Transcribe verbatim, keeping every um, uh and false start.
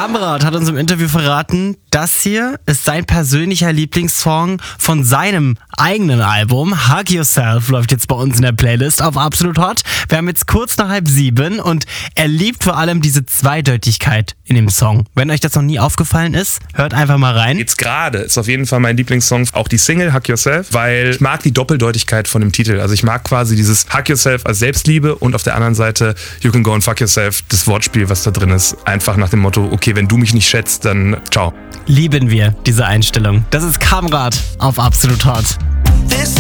Kamrat hat uns im Interview verraten, das hier ist sein persönlicher Lieblingssong von seinem eigenen Album. Hug Yourself läuft jetzt bei uns in der Playlist auf Absolut Hot. Wir haben jetzt kurz nach halb sieben und er liebt vor allem diese Zweideutigkeit in dem Song. Wenn euch das noch nie aufgefallen ist, hört einfach mal rein. Jetzt gerade ist auf jeden Fall mein Lieblingssong auch die Single Hug Yourself, weil ich mag die Doppeldeutigkeit von dem Titel. Also ich mag quasi dieses Hug Yourself als Selbstliebe und auf der anderen Seite You Can Go and Fuck Yourself, das Wortspiel, was da drin ist. Einfach nach dem Motto, okay, wenn du mich nicht schätzt, dann ciao. Lieben wir diese Einstellung. Das ist Kamrat auf Absolut Hot. This